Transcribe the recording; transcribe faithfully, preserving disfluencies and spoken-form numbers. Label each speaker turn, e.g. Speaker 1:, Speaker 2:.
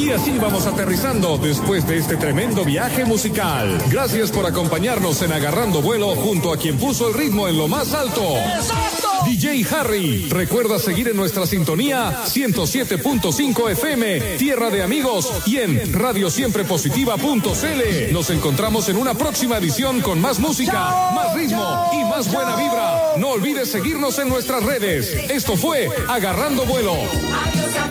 Speaker 1: Y así vamos aterrizando después de este tremendo viaje musical. Gracias por acompañarnos en Agarrando Vuelo junto a quien puso el ritmo en lo más alto.
Speaker 2: ¡Exacto!
Speaker 1: D J Harry. Recuerda seguir en nuestra sintonía ciento siete punto cinco F M, Tierra de Amigos, y en radio siempre positiva punto c l. Nos encontramos en una próxima edición con más música,
Speaker 2: ¡Chao!
Speaker 1: más ritmo
Speaker 2: ¡Chao!
Speaker 1: y más buena
Speaker 2: ¡Chao!
Speaker 1: vibra. No olvides seguirnos en nuestras redes. Esto fue Agarrando Vuelo.